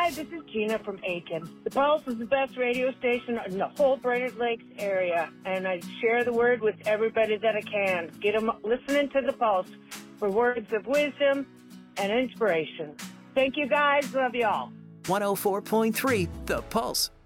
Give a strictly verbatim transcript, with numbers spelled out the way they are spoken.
Hi, this is Gina from Aiken. The Pulse is the best radio station in the whole Brainerd Lakes area, and I share the word with everybody that I can. Get them listening to the Pulse for words of wisdom and inspiration. Thank you, guys. Love you all. one oh four point three The Pulse.